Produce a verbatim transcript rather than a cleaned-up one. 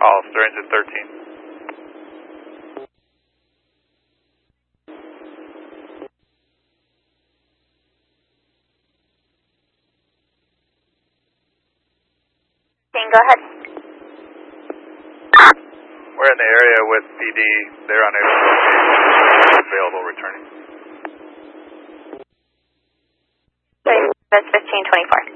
Hollister, engine thirteen. Go ahead. We're in the area with P D. They're unable to locate available returning. Okay, that's fifteen twenty-four.